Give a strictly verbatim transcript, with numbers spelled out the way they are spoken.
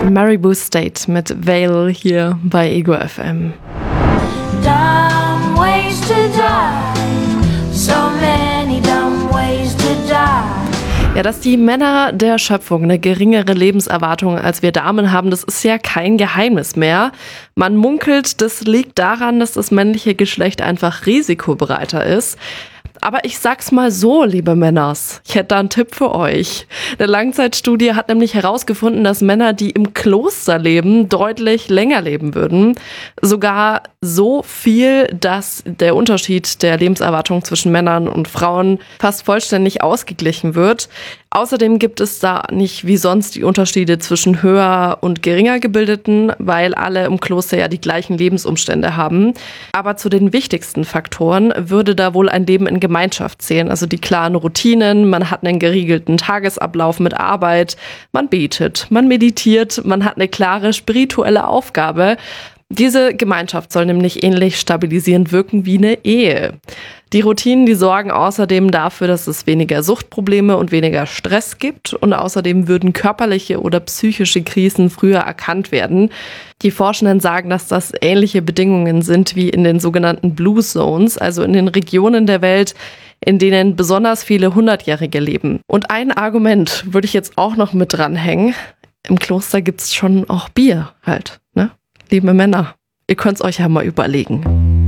Maribou State mit Veil hier bei Ego F M. Dumb ways to die, so many dumb ways to die. Ja, dass die Männer der Schöpfung eine geringere Lebenserwartung als wir Damen haben, das ist ja kein Geheimnis mehr. Man munkelt, das liegt daran, dass das männliche Geschlecht einfach risikobereiter ist. Aber ich sag's mal so, liebe Männers, ich hätte da einen Tipp für euch. Eine Langzeitstudie hat nämlich herausgefunden, dass Männer, die im Kloster leben, deutlich länger leben würden. Sogar so viel, dass der Unterschied der Lebenserwartung zwischen Männern und Frauen fast vollständig ausgeglichen wird. Außerdem gibt es da nicht wie sonst die Unterschiede zwischen höher und geringer Gebildeten, weil alle im Kloster ja die gleichen Lebensumstände haben. Aber zu den wichtigsten Faktoren würde da wohl ein Leben in Gemeinschaft zählen, also die klaren Routinen, man hat einen geregelten Tagesablauf mit Arbeit, man betet, man meditiert, man hat eine klare spirituelle Aufgabe. Diese Gemeinschaft soll nämlich ähnlich stabilisierend wirken wie eine Ehe. Die Routinen, die sorgen außerdem dafür, dass es weniger Suchtprobleme und weniger Stress gibt und außerdem würden körperliche oder psychische Krisen früher erkannt werden. Die Forschenden sagen, dass das ähnliche Bedingungen sind wie in den sogenannten Blue Zones, also in den Regionen der Welt, in denen besonders viele Hundertjährige leben. Und ein Argument würde ich jetzt auch noch mit dranhängen. Im Kloster gibt's schon auch Bier halt, ne? Liebe Männer, ihr könnt's euch ja mal überlegen.